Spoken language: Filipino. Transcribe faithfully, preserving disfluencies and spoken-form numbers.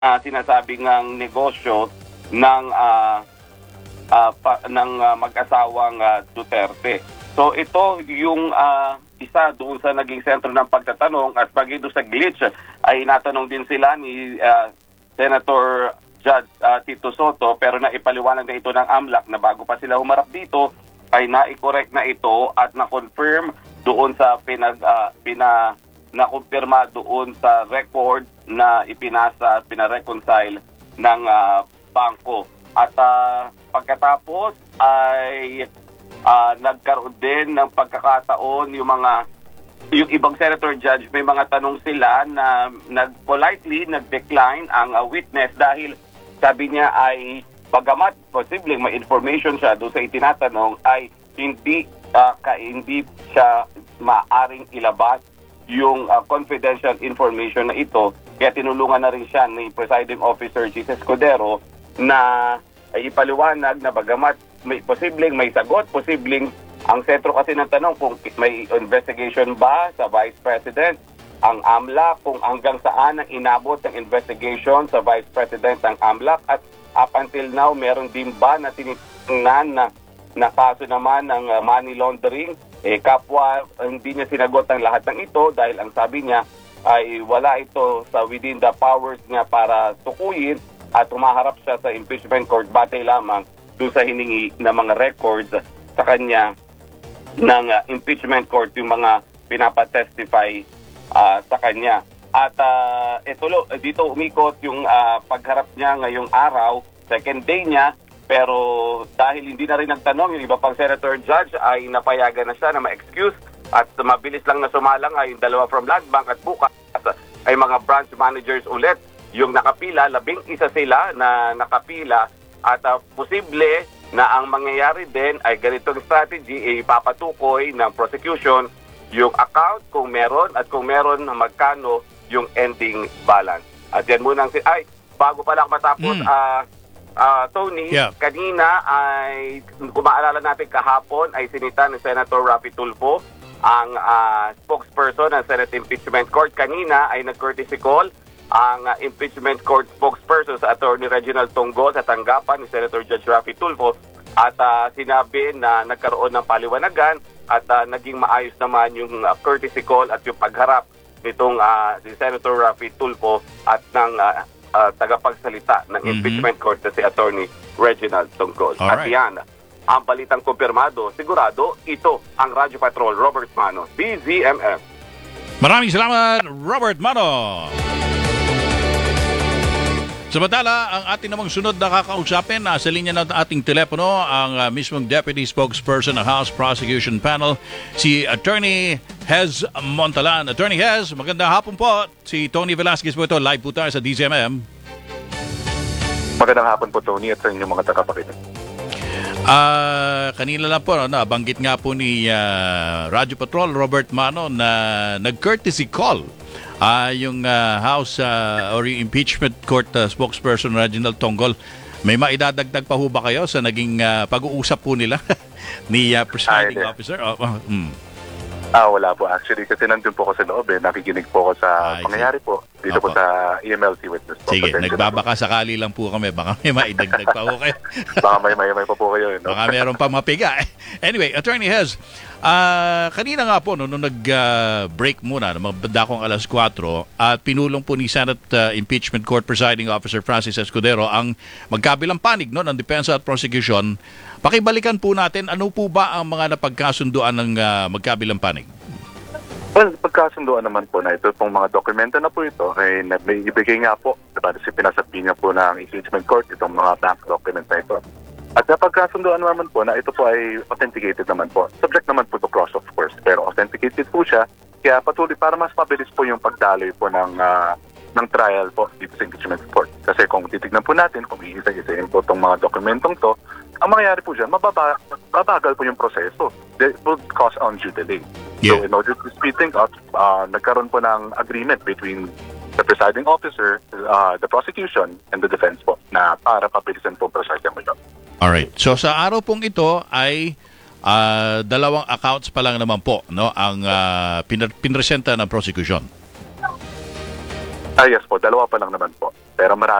uh, sinasabing ng negosyo ng uh, uh, pa, ng uh, mag-asawang uh, Duterte. So ito yung uh, isa doon sa naging sentro ng pagtatanong, at pag ito sa glitch ay natanong din sila ni uh, Senator Judge uh, Tito Soto, pero naipaliwanag na ito ng AMLAC na bago pa sila humarap dito ay na-correct na ito at na-confirm doon sa pinag uh, pina na-kumpirma doon sa record na ipinasa at pina-reconcile ng uh, bangko. At uh, pagkatapos ay uh, nagkaroon din ng pagkakataon yung mga yung ibang senator judge, may mga tanong sila na nag-politely nag-decline ang uh, witness dahil sabi niya ay bagamat posibleng may information siya doon sa itinatanong ay hindi uh, ka, hindi siya maaring ilabas yung uh, confidential information na ito. Kaya tinulungan na rin siya ni Presiding Officer Jesus Escudero na ay ipaliwanag na bagamat may posibleng may sagot, posibleng ang sentro kasi ng tanong kung may investigation ba sa Vice President, ang AMLAC, kung hanggang saan ang inabot ng investigation sa Vice President ng AMLAC, at up until now meron din ba na tinitingnan na, na kaso naman ng uh, money laundering. Eh, kapwa hindi niya sinagot ang lahat ng ito dahil ang sabi niya ay wala ito sa within the powers niya para tukuyin at humaharap siya sa impeachment court batay lamang doon sa hiningi ng mga records sa kanya ng uh, impeachment court, yung mga pinapatestify uh, sa kanya. At uh, ito, dito umikot yung uh, pagharap niya ngayong araw, second day niya. Pero dahil hindi na rin nagtanong, yung iba pang senator judge ay napayagan na siya na ma-excuse at mabilis lang na sumalang ay yung dalawa from Land Bank, at bukas ay mga branch managers ulit yung nakapila, labing isa sila na nakapila, at uh, posible na ang mangyayari din ay ganitong strategy, ay ipapatukoy ng prosecution yung account kung meron, at kung meron magkano yung ending balance. At yan muna ang... Ay, bago pala matapos... Mm. Uh, Uh, Tony, yeah. Kanina ay, kung maalala natin kahapon, ay sinita ni Senator Raffy Tulfo, ang uh, spokesperson ng Senate Impeachment Court. Kanina ay nag-courtesy call ang uh, Impeachment Court spokesperson sa Attorney Reginald Tonggol sa tanggapan ni Senator Judge Raffy Tulfo, at uh, sinabi na nagkaroon ng paliwanagan at uh, naging maayos naman yung uh, courtesy call at yung pagharap nitong uh, si Senator Raffy Tulfo at ng uh, Uh, tagapagsalita ng mm-hmm. impeachment court na si Attorney Reginald Tonggol. At yan, ang balitang kumpirmado, sigurado, ito ang Radyo Patrol Robert Mano, D Z M M. Maraming salamat, Robert Mano. Samantala, ang ating namang sunod na kakausapin, nasa linya na ating telepono ang uh, mismong Deputy Spokesperson ng House Prosecution Panel, si Attorney Hez Montalan. Attorney Hez, magandang hapon po. Si Tony Velasquez po ito, live po tayo sa D Z M M. Magandang hapon po, Tony, at sa inyong mga tagapakinig. Uh, kanina lang po, no, nabanggit nga po ni uh, Radyo Patrol Robert Mano na nag-courtesy call Uh, yung uh, House uh, or yung Impeachment Court uh, spokesperson Reginald Tonggol. May maidadagdag pa ho ba kayo sa naging uh, pag-uusap po nila ni uh, Presiding Ay, Officer? Oh, oh, hmm. Ah, wala po. Actually, kasi nandun po ako sa loob eh. Nakikinig po ako sa Ay, pangyayari po dito Opo. po sa E M L C witness po. Sige, Pasensya nagbabaka sakali lang po kami. Baka may maidagdag pa ho kayo. Baka may may may pa po kayo. No? Baka meron pa mapiga. Anyway, Attorney Hez, uh, kanina nga po, no, nung nag-break uh, muna, magdakong alas kwatro, at pinulong po ni Senate uh, Impeachment Court Presiding Officer Francis Escudero ang magkabilang panig, no, ng depensa at prosecution. Pakibalikan po natin, ano po ba ang mga napagkasunduan ng uh, magkabilang panig? Well, pagkasunduan naman po na ito pong mga dokumento na po ito ay may ibigay nga po, diba, kasi pinasabi nga po ng impeachment court itong mga bank documents na ito. At napagkasunduan naman po na ito po ay authenticated naman po. Subject naman po to cross, of course, pero authenticated po siya. Kaya patuloy para mas mabilis po yung pagdaloy po ng uh, ng trial po dito sa impeachment court. Kasi kung titignan po natin, kung iisa-isayin po itong mga dokumentong to, ang mangyayari po dyan, mababa, mabagal po yung proseso. It would cause undue delay. Yeah. So in order to speed things up, uh, nagkaroon po ng agreement between the presiding officer, uh, the prosecution, and the defense po na para pabilisan po ang proseso mo ito. Alright. So sa araw pong ito ay uh, dalawang accounts pa lang naman po, no, ang uh, pin- pinresenta ng prosecution. Ah, yes po. Dalawa pa lang naman po. Pero marami